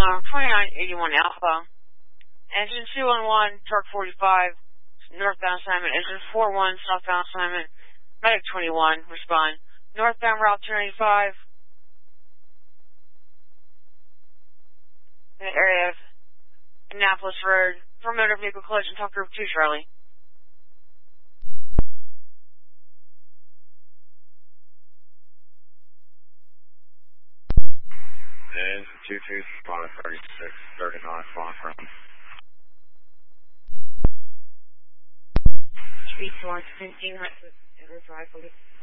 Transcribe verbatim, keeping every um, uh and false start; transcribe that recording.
Um, twenty-nine eighty-one Alpha. Engine two one one, Torque forty-five, northbound assignment. Engine four one, southbound assignment. Medic twenty-one, respond. Northbound route two ninety-five. In the area of Annapolis Road. For motor vehicle collision, talk group two, Charlie. And two two, spawn at thirty-six, thirty-nine, spawn from. Street one, fifteen hundred, five forty.